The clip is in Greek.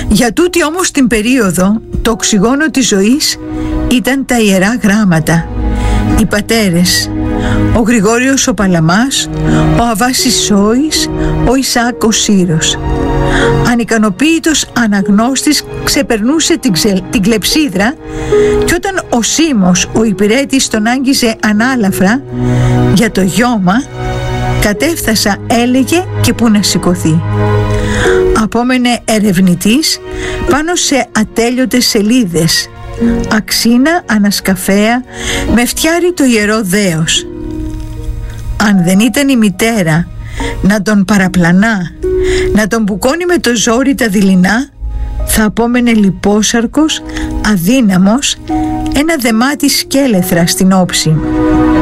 Για τούτη όμως την περίοδο το οξυγόνο της ζωής ήταν τα Ιερά Γράμματα, οι πατέρες, ο Γρηγόριος ο Παλαμάς, ο Αβάσης Σόης, ο Ισαάκ ο Σύρος. Ανικανοποίητος αναγνώστης ξεπερνούσε την κλεψίδρα και όταν ο Σίμος ο υπηρέτης τον άγγιζε ανάλαφρα για το γιώμα, κατέφθασα έλεγε και που να σηκωθεί. Απόμενε ερευνητής πάνω σε ατέλειωτες σελίδες, αξίνα ανασκαφέα με φτιάρι το ιερό δέος. Αν δεν ήταν η μητέρα να τον παραπλανά, να τον μπουκώνει με το ζόρι τα δειλινά, θα απόμενε λιπόσαρκος, αδύναμος, ένα δεμάτι σκέλεθρα στην όψη.